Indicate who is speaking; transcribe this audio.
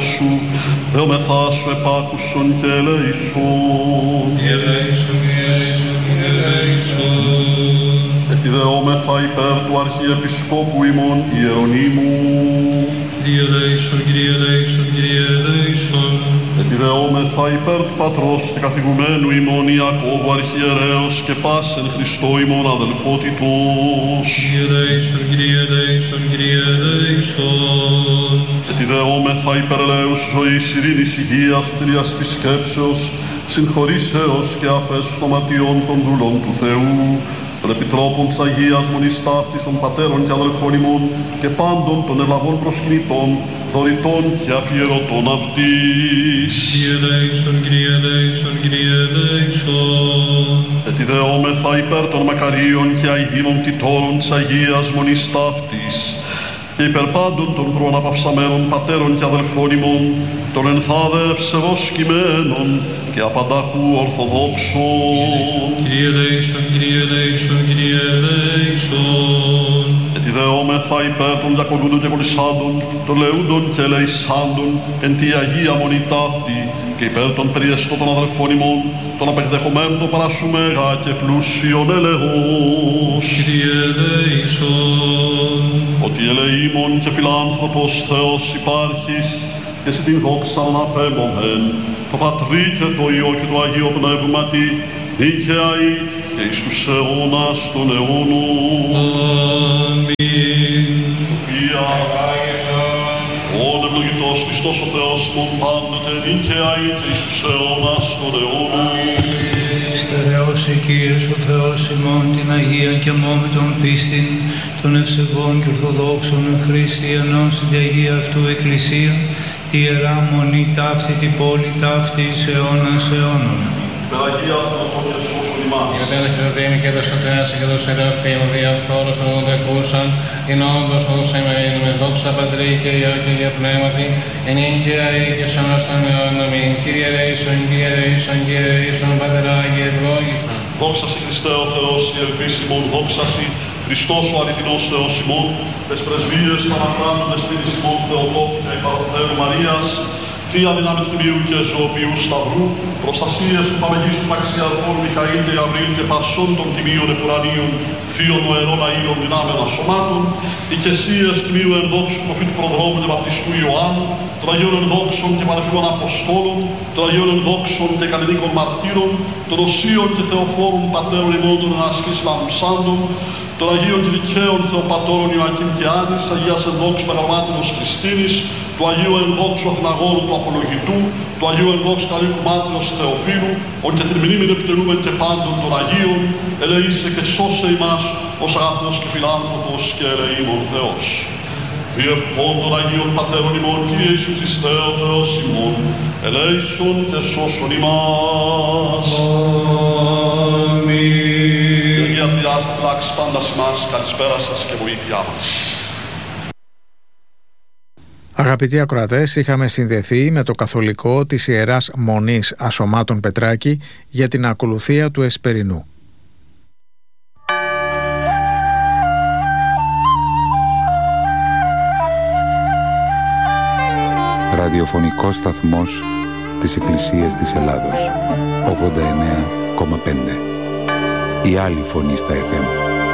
Speaker 1: Θεός σου, δεόμεθά σου επάκουσον και ελέησον. Ετιδεόμεθα υπέρ του Αρχιεπισκόπου ημών Ιερονύμου. Ετιδεόμεθα υπέρ του Πατρός και καθηγουμένου ημών Ιακώβου Αρχιερέως και πάσεν Χριστό ημών αδελφότητος. Ετιδεόμεθα υπέρ ελέους ζωής, ειρήνης, υγείας, σωτηρίας της σκέψεως, συγχωρήσεως και αφέσεως των ματιών των δούλων του Θεού, των επιτρόπων της Αγίας Μονής Ταύτης, των πατέρων και αδελφών ημών και πάντων των ευλαβών προσκυνητών, δωρητών και αφιερωτών αυτής. Ετιδεόμεθα υπέρ των μακαρίων και αγίνων τιτώρων της Αγίας Μονής Ταύτης και υπέρ πάντων των προαναπαυσαμένων πατέρων και αδελφών ημών, των ενθάδε ευσεβώς κειμένων και απανταχού ορθοδόξων. Ετιδεόμεθα υπέρ των διακονούντων και κολυσάντων, των λεούντων και ελεησάντων, εν τη Αγία Μονή Ταύτη, και υπέρ των περιεστών των αδελφών ημών, των απεκδεχομένων των παρασουμέγα και πλούσιων ελεός. Ότι ελεήμων και φιλάνθρωπος Θεός υπάρχεις, και εσύ την δόξα να απέμπομεν, το Πατρί και το Υιό και το Αγίο Πνεύματι, δίκαια ή και εις τους αιώνας των αιώνων.
Speaker 2: Αμήν.
Speaker 1: Σοφία, όν ευλογητός Χριστός ο Θεός ημών πάντοτε, δίκαια ή και εις τους αιώνας των αιώνων.
Speaker 2: Στερεώσει Κύριος ο Θεός ημών την Αγία και μόμητον πίστην των ευσεβών και ορθοδόξων χριστιανών στην Αγία αυτού Εκκλησία, τη Ιερά Μονή Ταύτη, την πόλη Ταύτη εις αιώνας αιώνων.
Speaker 1: Αγία Θεοτόκια σώσον ημάς.
Speaker 3: Και τέλος και το τίμη και το σωτέναση και το σεραφείμ, διαφθόρος των οδεκούσαν, την όντως οδούς εμείς με δόξα Πατρί και Υιό και Αγία Πνεύματι, εν και αή και σώνος των αιώνων αμήν. Κύριε ελέησον, Κύριε ελέησον, Κύριε ελέησον, Πατερά και ευλόγησον.
Speaker 1: Δόξα σοι Χριστέ ο Θεός, η ελπίς ημών, δόξα σοι Χριστός ο αληθινός Θεός ημών, τες πρεσβείες παρακράτοντες φίλης ημών Θεοτόκου και Παρθένου Μαρίας, Θεία δυνάμει Τιμίου και Ζωοποιού Σταυρού, προστασίες του Παμεγίστου Ταξιαρχών Μιχαήλ και Γαβρίλ και πασών των Τιμίων Επουρανίων, Θείων Νοερών Αήλων δυνάμενα σωμάτων, οικεσίες Τιμίου ενδόξου προφήτου προδρόμου και βαπτιστού Ιωάννου, των Αγίων ενδόξων και πανεφίλων Αποστόλων, των Αγίων ενδόξων και καλλινίκων μαρτύρων, των Οσίων και Θεοφόρων πατέρων ημών των ενασκής λαμψάντων, των Αγίων και Δικαίων Θεοπατώρων Ιωακήμ και Άννης, Αγίας ενδόξου Μεγαλομάτινος Χριστίνης, του Αγίου ενδόξου Αθηναγόρου του Απολογητού, του Αγίου ενδόξου Καλίκου Μάτριος Θεοφίλου, ον και την μνήμην επιτελούμε και πάντων των Αγίων, ελεήσε και σώσε ημάς ως αγαθός και φιλάνθρωπος και ελεήμων Θεός. Διευχών των Αγίων Πατέρων ημών, Κύριε Ιησού Χριστέ ο Θεός ημών, ελέησον και σώσον ημάς.
Speaker 2: Αμήν.
Speaker 1: Η Αγία Τριάς φυλάξει πάντα ημάς, καλησπέρα σας και βοήθειά μας.
Speaker 4: Αγαπητοί ακροατές, είχαμε συνδεθεί με το καθολικό της Ιεράς Μονής Ασωμάτων Πετράκη για την ακολουθία του Εσπερινού.
Speaker 5: Ραδιοφωνικός σταθμός της Εκκλησίας της Ελλάδος, 89,5. Η άλλη φωνή στα FM.